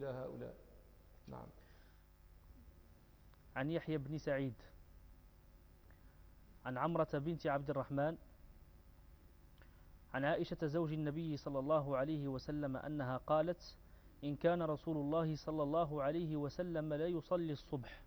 هؤلاء. نعم. عن يحيى بن سعيد عن عمرة بنت عبد الرحمن عن عائشة زوج النبي صلى الله عليه وسلم أنها قالت: إن كان رسول الله صلى الله عليه وسلم لا يصلي الصبح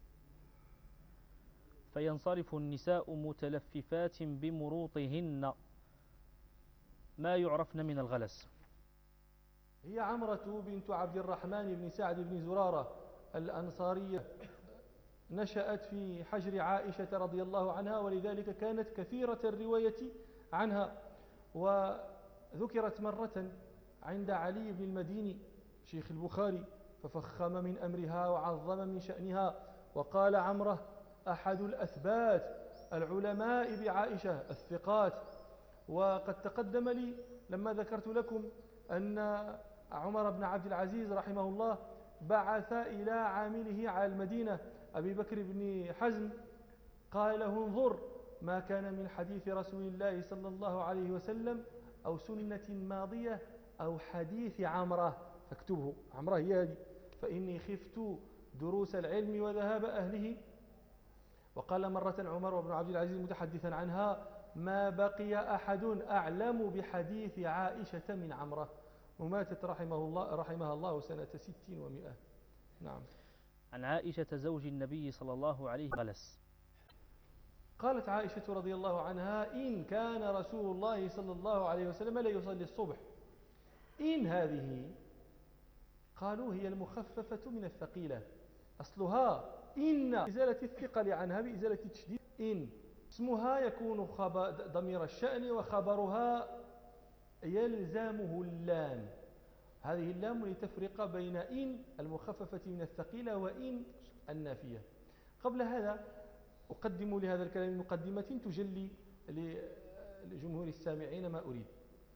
فينصرف النساء متلففات بمروطهن ما يعرفن من الغلس. هي عمرة بنت عبد الرحمن بن سعد بن زرارة الأنصارية، نشأت في حجر عائشة رضي الله عنها، ولذلك كانت كثيرة الرواية عنها. وذكرت مرة عند علي بن المديني شيخ البخاري ففخم من أمرها وعظم من شأنها، وقال عمرة أحد الأثبات العلماء بعائشة الثقات. وقد تقدم لي لما ذكرت لكم أن عمر بن عبد العزيز رحمه الله بعث إلى عامله على المدينة أبي بكر بن حزم، قال له: انظر ما كان من حديث رسول الله صلى الله عليه وسلم أو سنة ماضية أو حديث عمرة فاكتبه. عمرة هي هذه، فإني خفت دروس العلم وذهاب أهله. وقال مرة عمر بن عبد العزيز متحدثا عنها: ما بقي أحد أعلم بحديث عائشة من عمرة. وماتت رحمها الله سنة 60 و100. نعم. عن عائشة زوج النبي صلى الله عليه وسلم غلس. قالت عائشة رضي الله عنها: إن كان رسول الله صلى الله عليه وسلم لا يصلي الصبح. إن هذه قالوا هي المخففة من الثقيلة، أصلها إن بإزالة الثقل عنها بإزالة التشديد. إن اسمها يكون ضمير الشأن وخبرها يلزمه اللام، هذه اللام لتفرق بين إن المخففة من الثقيلة وإن النافية. قبل هذا أقدم لهذا الكلام مقدمة تجلي لجمهور السامعين ما أريد.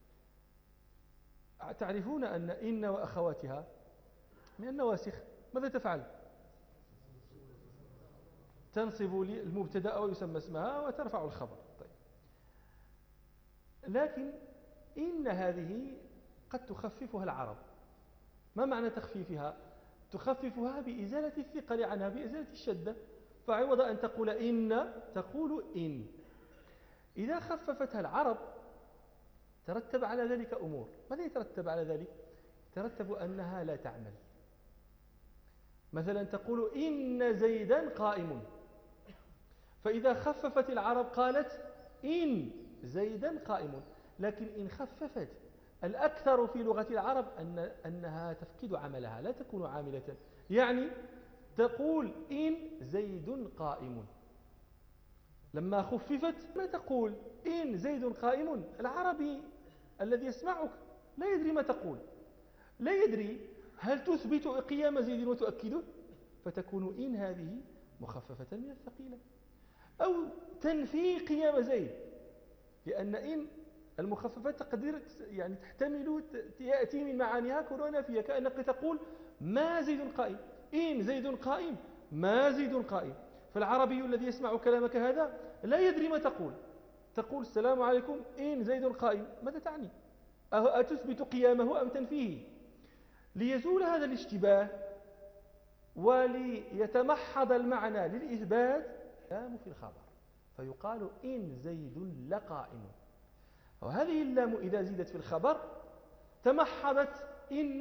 تعرفون أن إن وأخواتها من النواسخ ماذا تفعل؟ تنصب المبتدأ ويسمى اسمها وترفع الخبر. طيب. لكن إن هذه قد تخففها العرب. ما معنى تخفيفها؟ تخففها بإزالة الثقل عنها، بإزالة الشدة، فعوض أن تقول إن تقول إن. إذا خففتها العرب ترتب على ذلك أمور. ماذا يترتب على ذلك؟ يترتب أنها لا تعمل. مثلا تقول إن زيدا قائم، فإذا خففت العرب قالت إن زيدا قائم. لكن إن خففت الأكثر في لغة العرب أنها تفقد عملها، لا تكون عاملة. يعني تقول إن زيد قائم. لما خففت ما تقول إن زيد قائم، العربي الذي يسمعك لا يدري ما تقول، لا يدري هل تثبت قيام زيد وتؤكده، فتكون إن هذه مخففة من الثقيلة، أو تنفي قيام زيد، لأن إن المخففة تقدر يعني تحتمل يأتي من معانيها كونها نافية، كأنك تقول ما زيد قائم، إن زيد قائم ما زيد قائم. فالعربي الذي يسمع كلامك هذا لا يدري ما تقول. تقول السلام عليكم إن زيد قائم، ماذا تعني؟ أتثبت قيامه أم تنفيه؟ ليزول هذا الاشتباه وليتمحض المعنى للإثبات اللام في الخبر، فيقال إن زيد لقائم. وهذه اللام إذا زيدت في الخبر تمحضت إن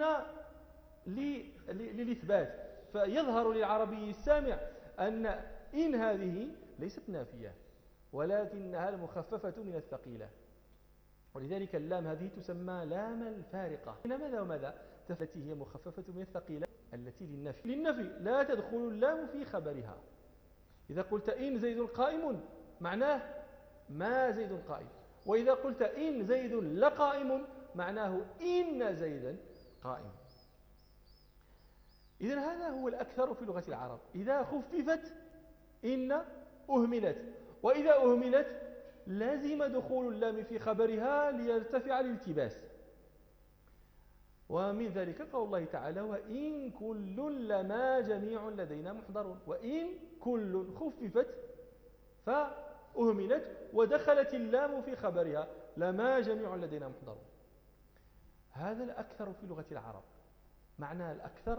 للإثبات، فيظهر للعربي السامع أن إن هذه ليست نافية ولكنها المخففة من الثقيلة. ولذلك اللام هذه تسمى لام الفارقة. ماذا وماذا؟ التي هي مخففة من الثقيلة التي للنفي لا تدخل اللام في خبرها. إذا قلت إن زيد قائم معناه ما زيد قائم، وإذا قلت إن زيد لقائم معناه إن زيدا قائم. إذن هذا هو الأكثر في لغة العرب. إذا خففت إن أهملت، وإذا أهملت لازم دخول اللام في خبرها ليرتفع الالتباس. ومن ذلك قول الله تعالى: وإن كل لما جميع لدينا محضرون. وإن كل خففت فأهملت ودخلت اللام في خبرها لما جميع لدينا محضرون. هذا الأكثر في لغة العرب. معنى الأكثر